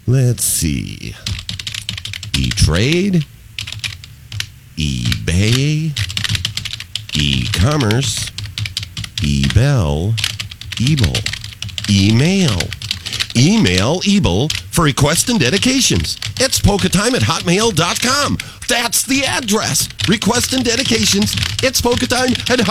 Let's see. E-Trade, eBay, e-commerce, eBell, Ebel, email. Email Ebel for requests and dedications. It's polkatime@hotmail.com. That's the address. Requests and dedications. It's polkatime@hotmail.com.